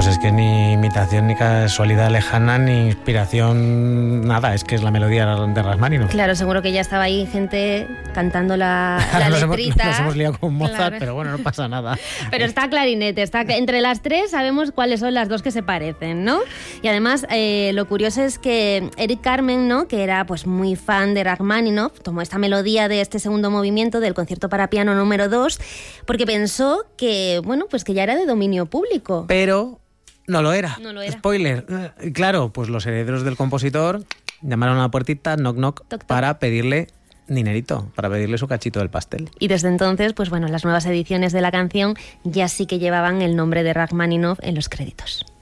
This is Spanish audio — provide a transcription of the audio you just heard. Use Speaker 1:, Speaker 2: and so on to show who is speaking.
Speaker 1: Pues es que ni imitación, ni casualidad lejana, ni inspiración, nada, es que es la melodía de Rachmaninoff.
Speaker 2: Claro, seguro que ya estaba ahí gente cantando la letrita.
Speaker 1: Nos hemos liado con Mozart,
Speaker 2: claro.
Speaker 1: Pero bueno, no pasa nada.
Speaker 2: Pero está clarinete, entre las tres sabemos cuáles son las dos que se parecen, ¿no? Y además, lo curioso es que Eric Carmen, ¿no?, que era pues muy fan de Rachmaninoff, tomó esta melodía de este segundo movimiento del concierto para piano número 2, porque pensó que, bueno, pues que ya era de dominio público.
Speaker 1: Pero no lo era.
Speaker 2: No lo era.
Speaker 1: Spoiler. Claro, pues los herederos del compositor llamaron a la puertita, knock knock,
Speaker 2: Toc, toc.
Speaker 1: para pedirle dinerito, para pedirle su cachito del pastel.
Speaker 2: Y desde entonces, pues bueno, las nuevas ediciones de la canción ya sí que llevaban el nombre de Rachmaninoff en los créditos.